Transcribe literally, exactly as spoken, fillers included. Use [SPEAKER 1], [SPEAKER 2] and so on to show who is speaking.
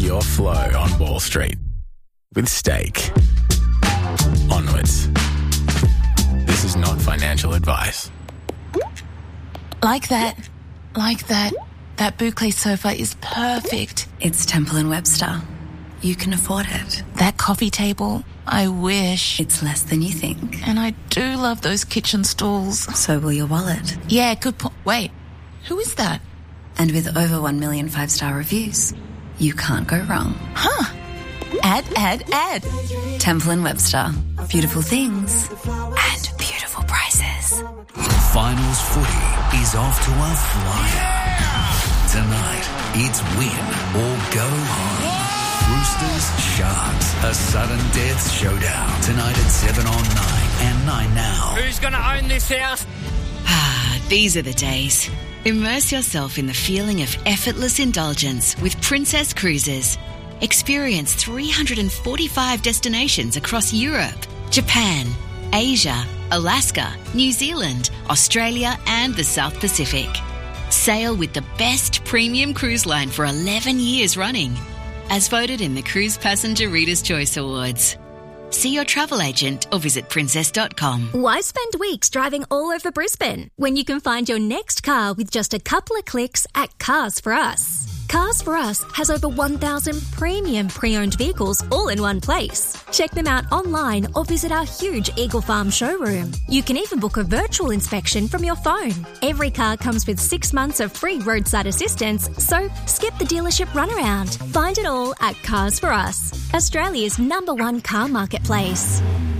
[SPEAKER 1] your flow on Wall Street with Stake. Onwards. This is not financial advice.
[SPEAKER 2] Like that. Like that. That boucle sofa is perfect.
[SPEAKER 3] It's Temple and Webster. You can afford it.
[SPEAKER 2] That coffee table, I wish.
[SPEAKER 3] It's less than you think.
[SPEAKER 2] And I do love those kitchen stools.
[SPEAKER 3] So will your wallet.
[SPEAKER 2] Yeah, good point. Wait, who is that?
[SPEAKER 3] And with over one million five-star reviews, you can't go wrong.
[SPEAKER 2] Huh. Add, add, add.
[SPEAKER 3] Temple and Webster. Beautiful things and beautiful prices.
[SPEAKER 4] Finals footy is off to a flyer. Yeah! Tonight, it's win or go home. Roosters, Sharks, a sudden death showdown. Tonight at seven on nine and nine now.
[SPEAKER 5] Who's going to own this house?
[SPEAKER 6] Ah, these are the days. Immerse yourself in the feeling of effortless indulgence with Princess Cruises. Experience three hundred forty-five destinations across Europe, Japan, Asia, Alaska, New Zealand, Australia and the South Pacific. Sail with the best premium cruise line for eleven years running, as voted in the Cruise Passenger Reader's Choice Awards. See your travel agent or visit princess dot com.
[SPEAKER 7] Why spend weeks driving all over Brisbane when you can find your next car with just a couple of clicks at Cars for Us? Cars for Us has over one thousand premium pre-owned vehicles all in one place. Check them out online or visit our huge Eagle Farm showroom. You can even book a virtual inspection from your phone. Every car comes with six months of free roadside assistance, so skip the dealership runaround. Find it all at Cars for Us, Australia's number one car marketplace.